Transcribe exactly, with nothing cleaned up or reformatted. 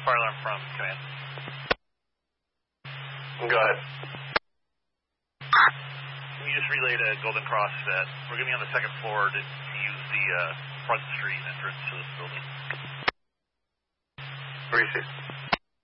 fire alarm from command. Go ahead. We just relayed a Golden Cross that we're going to be on the second floor to, to use the uh, front street entrance to this building. Receive.